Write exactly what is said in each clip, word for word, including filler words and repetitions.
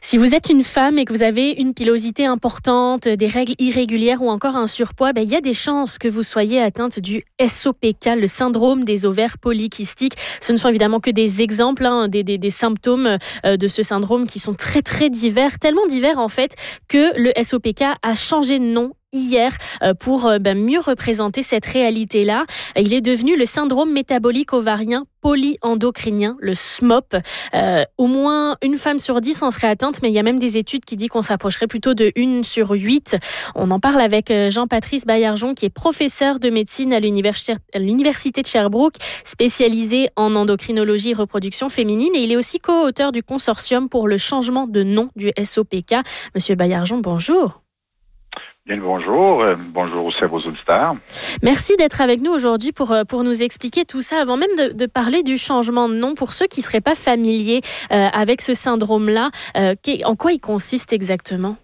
Si vous êtes une femme et que vous avez une pilosité importante, des règles irrégulières ou encore un surpoids, ben, il y a des chances que vous soyez atteinte du S O P K, le syndrome des ovaires polykystiques. Ce ne sont évidemment que des exemples, hein, des, des, des symptômes euh, de ce syndrome qui sont très très divers, tellement divers en fait que le S O P K a changé de nom hier euh, pour euh, ben, mieux représenter cette réalité-là. Il est devenu le syndrome métabolique ovarien polyendocrinien, le S M O P. Euh, au moins une femme sur dix en serait atteinte, mais il y a même des études qui disent qu'on s'approcherait plutôt de une sur huit. On en parle avec Jean-Patrice Baillargeon, qui est professeur de médecine à l'Université de Sherbrooke, spécialisé en endocrinologie et reproduction féminine, et il est aussi co-auteur du consortium pour le changement de nom du S O P K. Monsieur Baillargeon, bonjour. Bien le bonjour, euh, bonjour aussi à vos auditeurs. Merci d'être avec nous aujourd'hui pour, pour nous expliquer tout ça. Avant même de, de parler du changement de nom, pour ceux qui ne seraient pas familiers euh, avec ce syndrome-là, euh, en quoi il consiste exactement?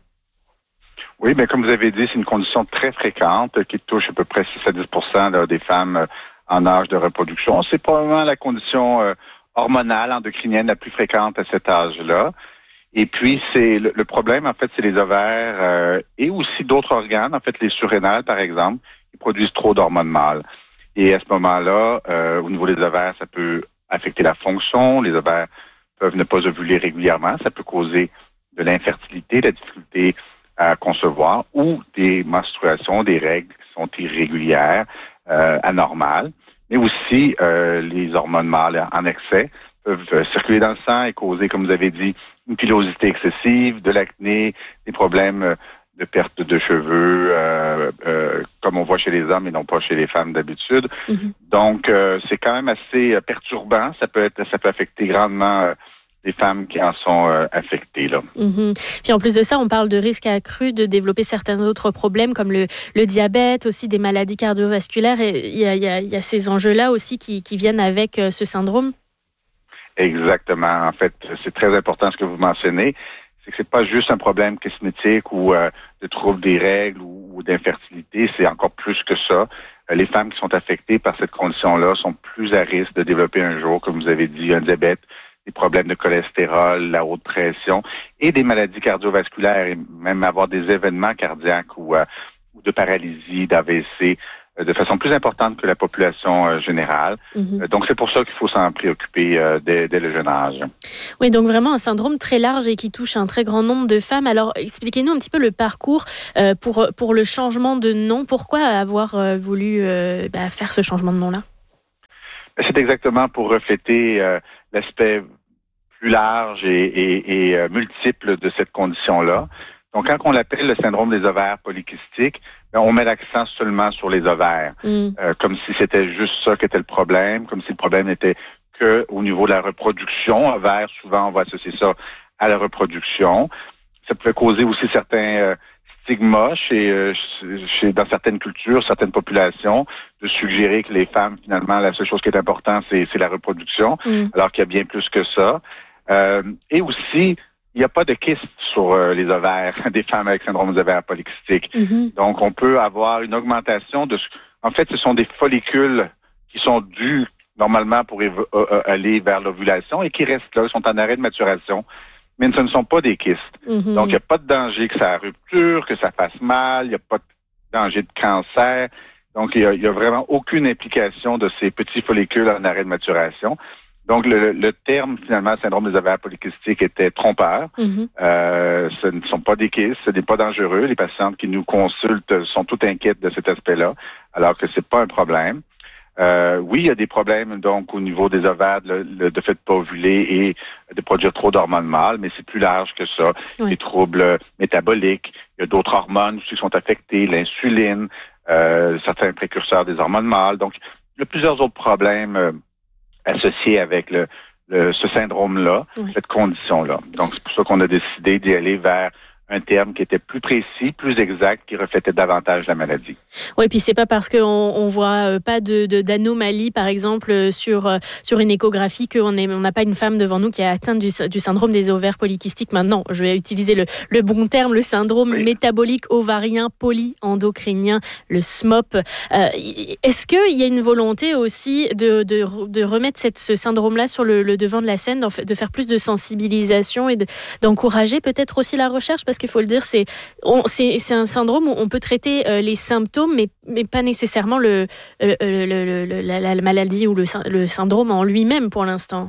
Oui, bien, comme vous avez dit, c'est une condition très fréquente qui touche à peu près six à dix pour cent là, des femmes en âge de reproduction. C'est probablement la condition euh, hormonale endocrinienne la plus fréquente à cet âge-là. Et puis, c'est le, le problème, en fait, c'est les ovaires euh, et aussi d'autres organes, en fait, les surrénales, par exemple, qui produisent trop d'hormones mâles. Et à ce moment-là, euh, au niveau des ovaires, ça peut affecter la fonction. Les ovaires peuvent ne pas ovuler régulièrement. Ça peut causer de l'infertilité, de la difficulté à concevoir ou des menstruations, des règles qui sont irrégulières, euh, anormales. Mais aussi, euh, les hormones mâles en excès peuvent circuler dans le sang et causer, comme vous avez dit, une pilosité excessive, de l'acné, des problèmes de perte de cheveux, euh, euh, comme on voit chez les hommes et non pas chez les femmes d'habitude. Mm-hmm. Donc, euh, c'est quand même assez perturbant. Ça peut être, ça peut affecter grandement euh, les femmes qui en sont euh, affectées, là. Mm-hmm. Puis en plus de ça, on parle de risques accrus de développer certains autres problèmes comme le, le diabète, aussi des maladies cardiovasculaires. Et il y a, y a, y a ces enjeux-là aussi qui, qui viennent avec euh, ce syndrome. Exactement. En fait, c'est très important ce que vous mentionnez. C'est que c'est pas juste un problème cosmétique ou euh, de troubles des règles ou, ou d'infertilité. C'est encore plus que ça. Euh, les femmes qui sont affectées par cette condition-là sont plus à risque de développer un jour, comme vous avez dit, un diabète, des problèmes de cholestérol, la haute pression et des maladies cardiovasculaires et même avoir des événements cardiaques ou, euh, ou de paralysie, d'A V C, de façon plus importante que la population euh, générale. Mm-hmm. Euh, donc, c'est pour ça qu'il faut s'en préoccuper euh, dès, dès le jeune âge. Oui, donc vraiment un syndrome très large et qui touche un très grand nombre de femmes. Alors, expliquez-nous un petit peu le parcours euh, pour, pour le changement de nom. Pourquoi avoir euh, voulu euh, bah, faire ce changement de nom-là? C'est exactement pour refléter euh, l'aspect plus large et, et, et euh, multiple de cette condition-là. Donc, quand on l'appelle le syndrome des ovaires polykystiques, on met l'accent seulement sur les ovaires, mm. euh, comme si c'était juste ça qui était le problème, comme si le problème n'était qu'au niveau de la reproduction. Ovaires, souvent, on va associer ça à la reproduction. Ça peut causer aussi certains euh, stigmas chez, euh, chez, dans certaines cultures, certaines populations, de suggérer que les femmes, finalement, la seule chose qui est importante, c'est, c'est la reproduction, mm. alors qu'il y a bien plus que ça. Euh, et aussi, il n'y a pas de kyste sur euh, les ovaires des femmes avec syndrome des ovaires polykystiques. Mm-hmm. Donc, on peut avoir une augmentation de... En fait, ce sont des follicules qui sont dus normalement pour évo- euh, aller vers l'ovulation et qui restent là, sont en arrêt de maturation, mais ce ne sont pas des kystes. Mm-hmm. Donc, il n'y a pas de danger que ça rupture, que ça fasse mal, il n'y a pas de danger de cancer. Donc, il n'y a, a vraiment aucune implication de ces petits follicules en arrêt de maturation. Donc, le, le terme, finalement, syndrome des ovaires polykystiques était trompeur. Mm-hmm. Euh, ce ne sont pas des kystes, ce n'est pas dangereux. Les patientes qui nous consultent sont toutes inquiètes de cet aspect-là, alors que c'est pas un problème. Euh, oui, il y a des problèmes, donc, au niveau des ovaires, le, le, de fait de pas ovuler et de produire trop d'hormones mâles, mais c'est plus large que ça. Oui. Les troubles métaboliques, il y a d'autres hormones aussi qui sont affectées, l'insuline, euh, certains précurseurs des hormones mâles. Donc, il y a plusieurs autres problèmes euh, associé avec le, le, ce syndrome-là, oui. cette condition-là. Donc, c'est pour ça qu'on a décidé d'y aller vers un terme qui était plus précis, plus exact, qui reflétait davantage la maladie. Oui, puis c'est pas parce qu'on on voit pas de, de, d'anomalie, par exemple, sur, sur une échographie qu'on est, on n'a pas une femme devant nous qui est atteinte du, du syndrome des ovaires polykystiques. Maintenant, je vais utiliser le, le bon terme, le syndrome oui. métabolique ovarien polyendocrinien, le S M O P. Euh, est-ce qu'il y a une volonté aussi de, de, de remettre cette, ce syndrome-là sur le, le devant de la scène, de faire plus de sensibilisation et de, d'encourager peut-être aussi la recherche? Parce qu'il faut le dire, c'est, on, c'est, c'est un syndrome où on peut traiter euh, les symptômes, mais, mais pas nécessairement le, le, le, le, la, la maladie ou le, le syndrome en lui-même pour l'instant.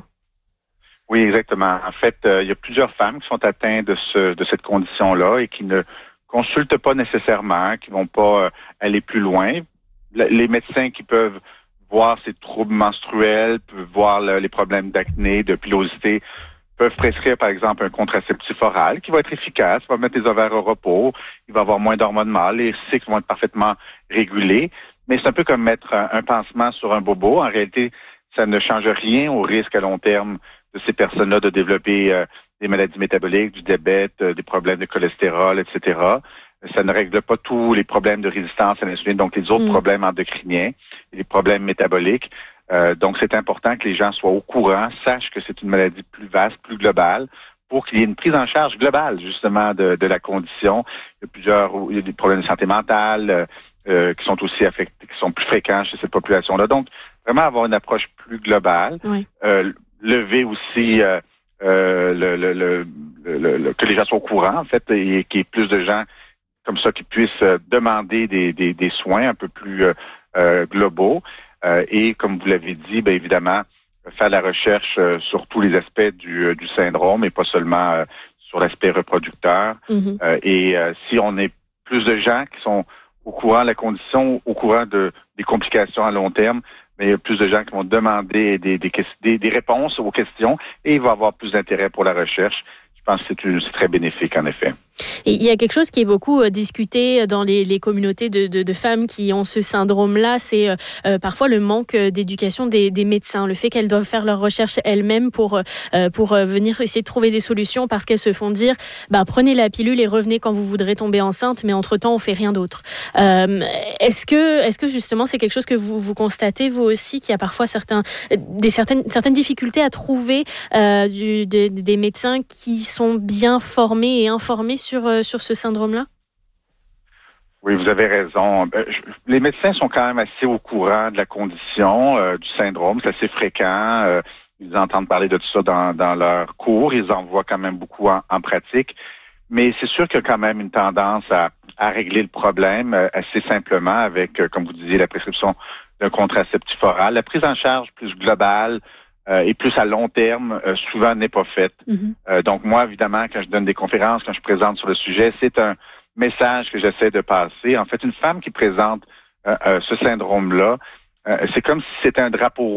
Oui, exactement. En fait, euh, il y a plusieurs femmes qui sont atteintes de, ce, de cette condition-là et qui ne consultent pas nécessairement, qui ne vont pas euh, aller plus loin. Les médecins qui peuvent voir ces troubles menstruels, peuvent voir le, les problèmes d'acné, de pilosité, peuvent prescrire, par exemple, un contraceptif oral qui va être efficace, va mettre les ovaires au repos, il va avoir moins d'hormones mâles, les cycles vont être parfaitement régulés. Mais c'est un peu comme mettre un, un pansement sur un bobo. En réalité, ça ne change rien au risque à long terme de ces personnes-là de développer euh, des maladies métaboliques, du diabète, euh, des problèmes de cholestérol, et cetera. Ça ne règle pas tous les problèmes de résistance à l'insuline, donc les autres mmh. problèmes endocriniens et les problèmes métaboliques. Euh, donc, c'est important que les gens soient au courant, sachent que c'est une maladie plus vaste, plus globale, pour qu'il y ait une prise en charge globale, justement, de, de la condition. Il y a plusieurs, il y a des problèmes de santé mentale euh, qui sont aussi affectés, qui sont plus fréquents chez cette population-là. Donc, vraiment avoir une approche plus globale. Oui. Euh, lever aussi euh, euh, le, le, le, le, le, que les gens soient au courant, en fait, et qu'il y ait plus de gens comme ça qui puissent demander des, des, des soins un peu plus euh, euh, globaux. Euh, et comme vous l'avez dit, bien évidemment, faire la recherche euh, sur tous les aspects du, euh, du syndrome et pas seulement euh, sur l'aspect reproducteur. Mm-hmm. Euh, et euh, si on est plus de gens qui sont au courant de la condition, au courant de, des complications à long terme, mais il y a plus de gens qui vont demander des, des, des, des réponses aux questions et il va y avoir plus d'intérêt pour la recherche. Je pense que c'est, c'est très bénéfique, en effet. Et il y a quelque chose qui est beaucoup euh, discuté dans les, les communautés de, de, de femmes qui ont ce syndrome-là, c'est euh, parfois le manque d'éducation des, des médecins, le fait qu'elles doivent faire leurs recherches elles-mêmes pour, euh, pour venir essayer de trouver des solutions parce qu'elles se font dire bah, « prenez la pilule et revenez quand vous voudrez tomber enceinte, mais entre-temps, on ne fait rien d'autre euh, ». Est-ce que, est-ce que justement, c'est quelque chose que vous, vous constatez, vous aussi, qu'il y a parfois certains, des, certaines, certaines difficultés à trouver euh, du, de, des médecins qui sont bien formés et informés sur, euh, sur ce syndrome-là? Oui, vous avez raison. Les médecins sont quand même assez au courant de la condition, euh, du syndrome. C'est assez fréquent. Euh, ils entendent parler de tout ça dans, dans leurs cours. Ils en voient quand même beaucoup en, en pratique. Mais c'est sûr qu'il y a quand même une tendance à, à régler le problème euh, assez simplement avec, euh, comme vous disiez, la prescription d'un contraceptif oral. La prise en charge plus globale euh, et plus à long terme, euh, souvent n'est pas faite. Mm-hmm. Euh, donc moi, évidemment, quand je donne des conférences, quand je présente sur le sujet, c'est un message que j'essaie de passer. En fait, une femme qui présente euh, euh, ce syndrome-là, euh, c'est comme si c'était un drapeau